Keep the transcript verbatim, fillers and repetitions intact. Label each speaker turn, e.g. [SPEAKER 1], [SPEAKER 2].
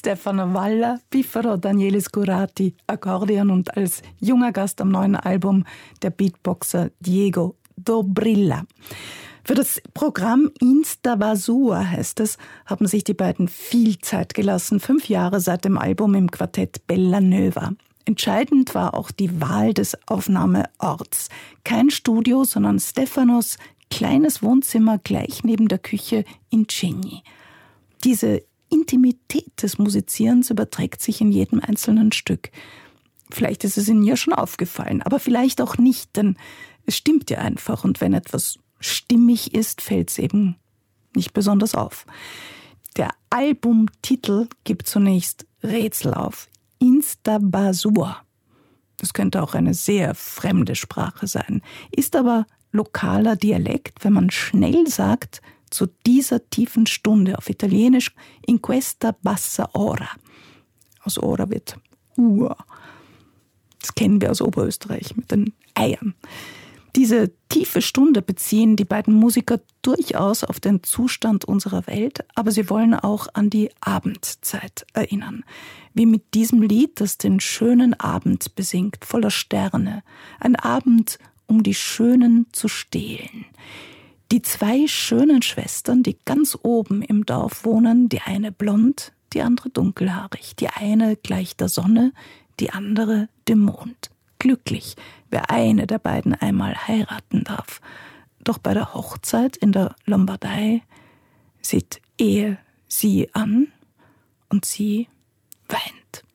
[SPEAKER 1] Stefano Valla, Piffero, Daniele Scurati, Akkordeon und als junger Gast am neuen Album der Beatboxer Diego Dobrilla. Für das Programm Insta Basua heißt es, haben sich die beiden viel Zeit gelassen, fünf Jahre seit dem Album im Quartett Bella Nuova. Entscheidend war auch die Wahl des Aufnahmeorts. Kein Studio, sondern Stefanos kleines Wohnzimmer gleich neben der Küche in Cegni. Diese Intimität des Musizierens überträgt sich in jedem einzelnen Stück. Vielleicht ist es Ihnen ja schon aufgefallen, aber vielleicht auch nicht, denn es stimmt ja einfach. Und wenn etwas stimmig ist, fällt es eben nicht besonders auf. Der Albumtitel gibt zunächst Rätsel auf. Insta Basua. Das könnte auch eine sehr fremde Sprache sein, ist aber lokaler Dialekt, wenn man schnell sagt, zu dieser tiefen Stunde, auf Italienisch in questa bassa ora. Aus Ora wird Uhr. Das kennen wir aus Oberösterreich mit den Eiern. Diese tiefe Stunde beziehen die beiden Musiker durchaus auf den Zustand unserer Welt, aber sie wollen auch an die Abendzeit erinnern. Wie mit diesem Lied, das den schönen Abend besingt, voller Sterne. Ein Abend, um die Schönen zu stehlen. Die zwei schönen Schwestern, die ganz oben im Dorf wohnen, die eine blond, die andere dunkelhaarig. Die eine gleich der Sonne, die andere dem Mond. Glücklich, wer eine der beiden einmal heiraten darf. Doch bei der Hochzeit in der Lombardei sieht er sie an und sie weint.